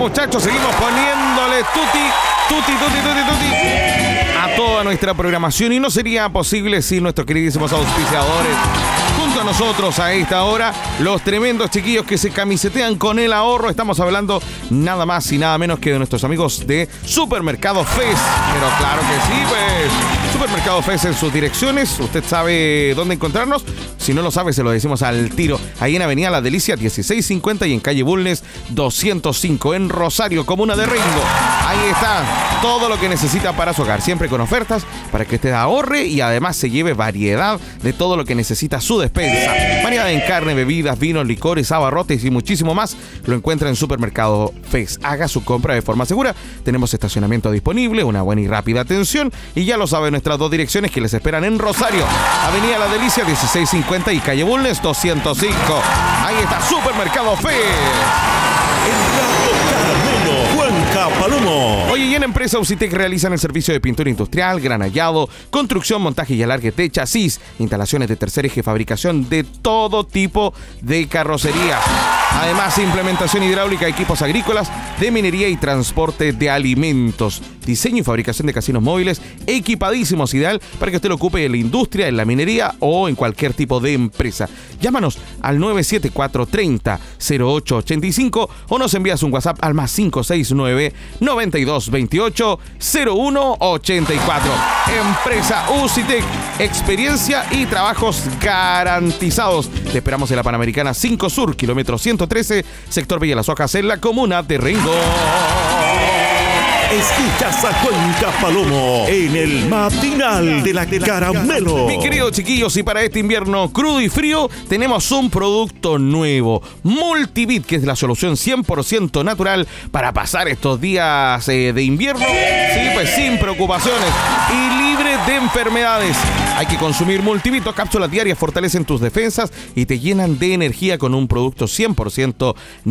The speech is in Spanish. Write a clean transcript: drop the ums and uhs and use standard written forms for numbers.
muchachos, seguimos poniéndole tutti a toda nuestra programación y no sería posible sin nuestros queridísimos auspiciadores. Junto a nosotros a esta hora, los tremendos chiquillos que se camisetean con el ahorro. Estamos hablando nada más y nada menos que de nuestros amigos de Supermercado Fes. Pero claro que sí, pues. Supermercado Fes en sus direcciones. Usted sabe dónde encontrarnos. Si no lo sabe, se lo decimos al tiro. Ahí en Avenida La Delicia 1650 y en calle Bulnes 205 en Rosario, comuna de Rengo. Ahí está todo lo que necesita para su hogar. Siempre con ofertas para que usted ahorre y además se lleve variedad de todo lo que necesita su despensa. Variedad en carne, bebidas, vinos, licores, abarrotes y muchísimo más. Lo encuentra en Supermercado Fes. Haga su compra de forma segura. Tenemos estacionamiento disponible, una buena y rápida atención. Y ya lo saben, nuestras dos direcciones que les esperan en Rosario. Avenida La Delicia 1650 y calle Bulnes 205. Ahí está Supermercado Fes. Palomo. Oye, y en Empresa Usitec realizan el servicio de pintura industrial, granallado, construcción, montaje y alargue de chasis, instalaciones de tercer eje, fabricación de todo tipo de carrocería. Además, implementación hidráulica de equipos agrícolas, de minería y transporte de alimentos. Diseño y fabricación de casinos móviles equipadísimos, ideal para que usted lo ocupe en la industria, en la minería o en cualquier tipo de empresa. Llámanos al 974 30 0885 o nos envías un WhatsApp al más 569 92 28 0184. Empresa Usitec, experiencia y trabajos garantizados. Te esperamos en la Panamericana 5 Sur, kilómetro 113, sector Villa Las Hojas, en la comuna de Rengo. Escuchas a Cuenca Palomo en el matinal de la Caramelo. Mi querido chiquillos, y para este invierno crudo y frío tenemos un producto nuevo, Multivit, que es la solución 100% natural para pasar estos días de invierno, sí, pues sin preocupaciones y libre de enfermedades. Hay que consumir Multivit. 2 cápsulas diarias fortalecen tus defensas y te llenan de energía con un producto 100%